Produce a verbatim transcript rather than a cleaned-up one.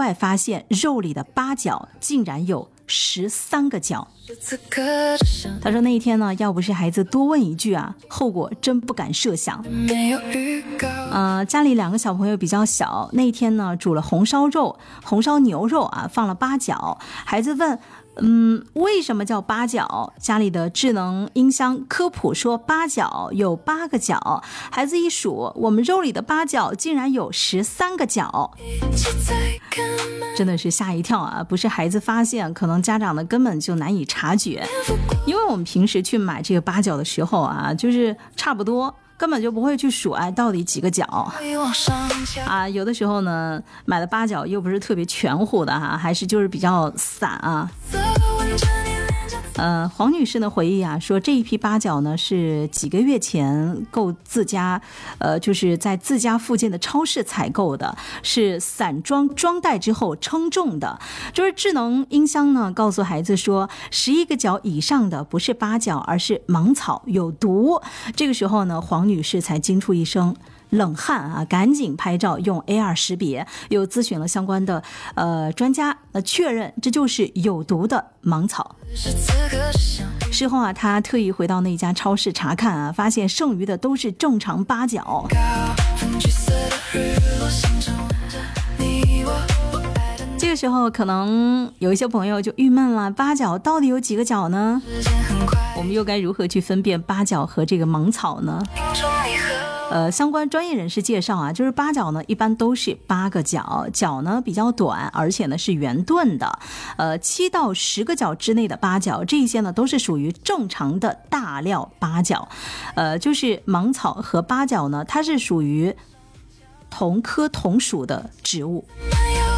外发现肉里的八角竟然有十三个角。他说那一天呢，要不是孩子多问一句啊，后果真不敢设想。呃，家里两个小朋友比较小，那一天呢煮了红烧肉、红烧牛肉啊，放了八角。孩子问，嗯，为什么叫八角？家里的智能音箱科普说八角有八个角。孩子一数，我们肉里的八角竟然有十三个角，真的是吓一跳啊！不是孩子发现，可能家长呢根本就难以察觉，因为我们平时去买这个八角的时候啊，就是差不多。根本就不会去数哎，到底几个角啊？有的时候呢，买的八角又不是特别全乎的哈，还是就是比较散啊。呃，黄女士呢回忆啊，说这一批八角呢是几个月前购自家，呃，就是在自家附近的超市采购的，是散装装袋之后称重的。就是智能音箱呢告诉孩子说，十一个角以上的不是八角，而是芒草，有毒。这个时候呢，黄女士才惊出一声冷汗啊，赶紧拍照用 A R 识别，又咨询了相关的呃专家，呃确认这就是有毒的芒草。事后啊，他特意回到那家超市查看啊，发现剩余的都是正常八角。这个时候可能有一些朋友就郁闷了，八角到底有几个角呢？我们又该如何去分辨八角和这个芒草呢？呃，相关专业人士介绍啊，就是八角呢一般都是八个角，角呢比较短，而且呢是圆钝的。呃，七到十个角之内的八角，这些呢都是属于正常的大料八角。呃，就是芒草和八角呢，它是属于同科同属的植物。